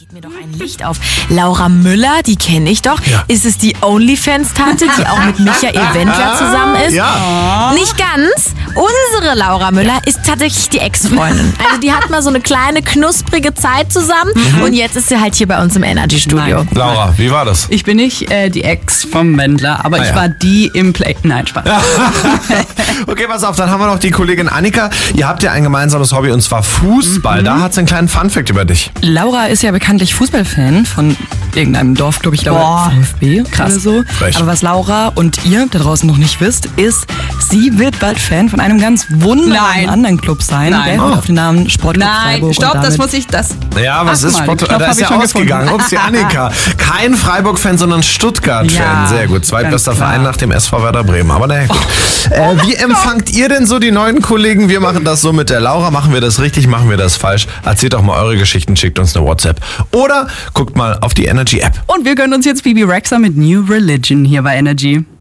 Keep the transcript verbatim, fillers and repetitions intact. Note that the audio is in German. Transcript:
geht mir doch ein Licht auf. Laura Müller, die kenne ich doch. Ja. Ist es die OnlyFans-Tante, die auch mit Michael Wendler zusammen ist? Ja. Nicht ganz. Unsere Laura Müller ist tatsächlich die Ex-Freundin. Also die hat mal so eine kleine, knusprige Zeit zusammen und jetzt ist sie halt hier bei uns im Energy-Studio. Nein. Laura, wie war das? Ich bin nicht äh, die Ex vom Wendler, aber Ah, ich ja. war die im Play... Nein, Spaß. Okay, pass auf, dann haben wir noch die Kollegin Annika. Ihr habt ja ein gemeinsames Hobby und zwar Fußball. Da hat sie einen kleinen Funfact über dich. Laura ist ja bekanntlich Fußballfan von irgendeinem Dorfclub, ich glaube Boah. VfB Krass. oder so. Frech. Aber was Laura und ihr da draußen noch nicht wisst, ist, sie wird bald Fan von einem ganz wunderbaren Nein. anderen Club sein. Nein. Der Oh. wird auf den Namen Sportclub Nein, Freiburg. stopp, und das damit muss ich... Das Ja, was Ach, ist mal, Sport? den Knopf Da hab ist ich ja schon ausgegangen. gefunden. Ups, die Annika. Kein Freiburg-Fan, sondern Stuttgart-Fan. Ja, Sehr gut. Zweitbester ganz klar. Verein nach dem S V Werder Bremen. Aber naja, gut. Äh, wie empfangt ihr denn so die neuen Kollegen? Wir machen das so mit der Laura. Machen wir das richtig? Machen wir das falsch? Erzählt doch mal eure Geschichten. Schickt uns eine WhatsApp. Oder guckt mal auf die Energy-App. Und wir gönnen uns jetzt Bibi Rexha mit New Religion hier bei Energy.